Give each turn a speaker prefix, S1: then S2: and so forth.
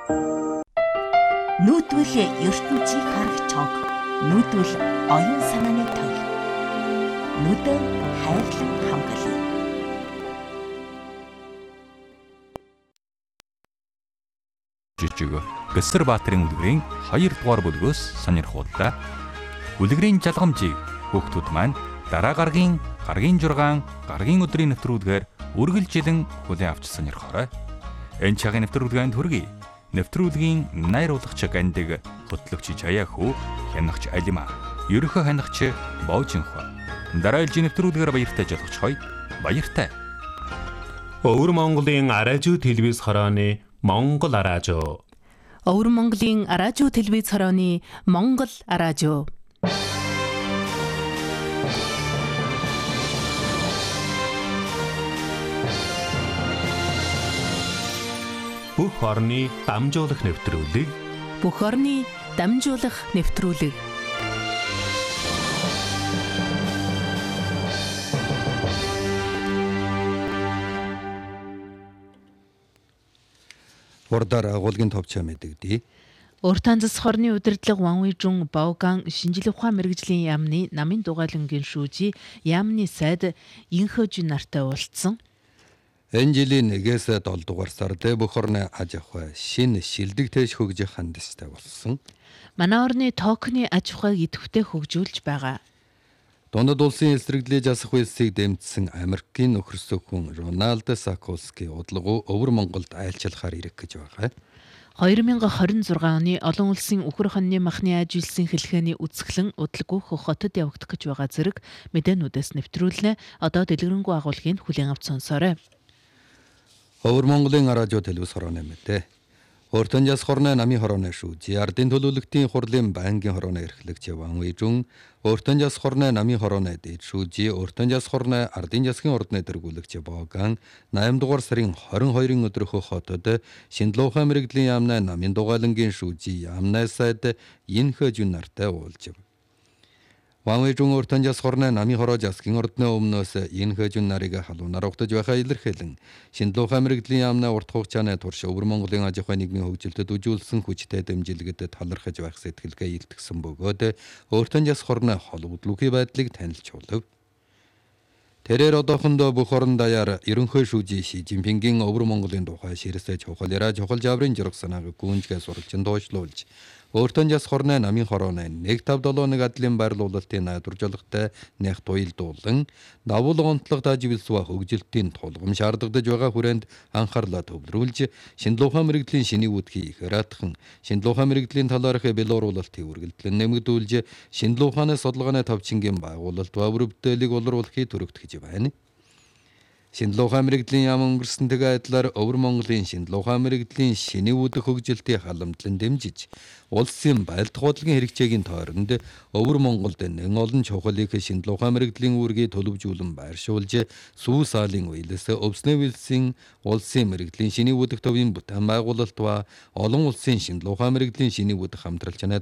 S1: Нүүдвэл ертөнцийг харах чонх, нүүдвэл оюун санааны төл. Нүдэн хайрлан хамгаалъя.
S2: Жижиг Гэсэр Баатарын үлгэрийн 2 дугаар бүлгөөс сонирхууллаа. Үлгэрийн жалгамжийг хүүхдүүд маань дараа гаргийн 6, гаргийн өдрийн нэвтрүүлгээр үргэлжилэн хүлээн авч сонирхоорой. Энэ цагийн нэвтрүүлгийн төргий нэвтрүүлгийн найруулагч Гандаг, хөтлөгч Жаяхүү, хянагч Алима, ерөнхий хянагч Боожинхва. Дараалжийн нэвтрүүлгээр баяртай жолгоч хой. Баяртай.
S3: Өвөр Монголын араажуу телевиз хорооны Монгол араажуу.
S4: Өвөр Монголын араажуу телевиз хорооны Монгол араажуу.
S3: Бүх орны дамжуулах нэвтрүүлэг.
S4: Бүх орны дамжуулах нэвтрүүлэг.
S5: Урдаар агуулгын товчоо мэдэгдээ.
S4: Уртан зас хорны удирдлага Ванвижун Баоган шинжилгээ ухаан мэрэгжлийн яамны намын дугаалангийн шүүжи яамны сайд Инхөж нартай уулзсан.
S5: Энэ жилийн 1-7 дугаар сард бүх орны аж ахуй шинэ шилдэг тээж хөгжих хандстай болсон.
S4: Манай орны токны аж ахуйг идэвхтэй хөгжүүлж байгаа.
S5: Дундад улсын эсрэглэлийг засах үйлсийг дэмжсэн Америкийн нөхөрсөө хүн Рональд Саколски удалгуу Өвөр Монголд айлчлахаар ирэх гэж байгаа.
S4: 2026 оны олон улсын үхэр хоньны махны аж үйлсийн хэлхээний үсгэлэн удалгүй хотод явагдах гэж байгаа зэрэг мэдээнүүдээс нэвтрүүлнэ. Одоо дэлгэрэнгүй агуулгыг хүлээн авч сонсоорой.
S5: Өвөр Монголын араажуу телевиз хорооны мэдээ. Уртан жас хорны намын хорооны шүүжи ардын төлөөлөгчдийн хурлын байнгын хорооны эрхлэгч Ванвижун, уртан жас хорны намын хорооны дэд шүүжи уртан жас хорны ардын жасгийн ордны тэргүүлэгч Бооган 8 дугаар сарын 22-ын өдрийнхөө хотод шинжилгээ ухаан мэрэгжлийн яамны намын дугаалангийн шүүжи яамны сайд Инхөж нартай уулзав. Ванвижун уртан жас хорны намын хороо жасгийн ордны өмнөөс Инхөж нарыг халуунаар угтаж байхаа илэрхийлэн шинжилгээ ухаан мэрэгжлийн яамны урт хугацааны турш Өвөр Монголын аж ахуй нийгмийн хөгжилдөд үзүүлсэн хүчтэй дэмжлэгт талархаж байх сэтгэлгээ илтгэсэн бөгөөд уртан жас хорны хол хөдлөхийн байдлыг танилцуулав. Тэрээр одоохондоо бүх орон даяар ерөнхий шүүжи Ши Жинпингийн Өвөр Монголын тухай ширсэж чухал яриа чухал жаврын жураг санааг гүнжгээ суралцсан доошлуулж уртан жас хорны намын хорооны 157 адлын байрлуулалтын найдваржуулалттай нэх туйлдуулан давул гонтлогт аживилсва хөгжилтийн тулгам шаардагдаж байгаа хүрээнд анхаарлаа төвлөрүүлж шинжилгээ ухаан мэрэгжлийн шинийг үтхий ихэратхан шинжилгээ ухаан мэрэгжлийн талаарх бэлоруулалтын үргэлжлэн нэмэгдүүлж шинжилгээ ухааны судалгааны товчингийн байгуулалт ба бүрэлдэхүүнийг олруулахыг төрөгдөх байна. Шинжилгээ ухаан мэрэгжлийн яам өнгөрсөнтэйгээ адилаар Өвөр Монголын шинжилгээ ухаан мэрэгжлийн шинийн үүдэх хөгжилтийг халамтлан дэмжиж улсын байлдах бодлогын хэрэгцээгийн тойронд Өвөр Монголд нэн олон чухлыг шинжилгээ ухаан мэрэгжлийн үүргийг төлөвжүүлэн байршуулж сүү саалын үеэлээс өвснөө үйлсийн улсын мэрэгжлийн шинийн үүдэх төвийн бүтээн байгуулалт ба олон улсын шинжилгээ ухаан мэрэгжлийн шинийн үүдэх хамтралчны